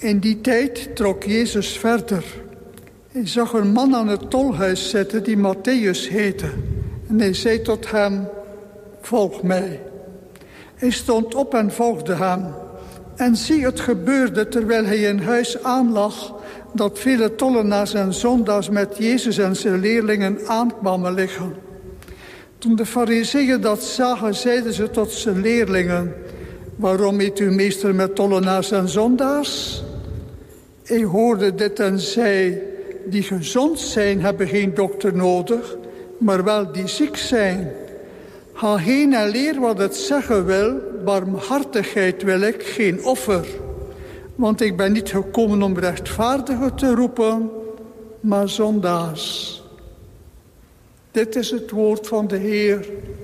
In die tijd trok Jezus verder. Hij zag een man aan het tolhuis zitten die Mattheüs heette. En hij zei tot hem, volg mij. Hij stond op en volgde hem. En zie, het gebeurde terwijl hij in huis aanlag, dat vele tollenaars en zondaars met Jezus en zijn leerlingen aankwamen liggen. Toen de Farizeeën dat zagen, zeiden ze tot zijn leerlingen, waarom eet uw meester met tollenaars en zondaars? Hij hoorde dit en zei, die gezond zijn hebben geen dokter nodig, maar wel die ziek zijn. Ga heen en leer wat het zeggen wil, barmhartigheid wil ik, geen offer. Want ik ben niet gekomen om rechtvaardigen te roepen, maar zondaars. Dit is het woord van de Heer.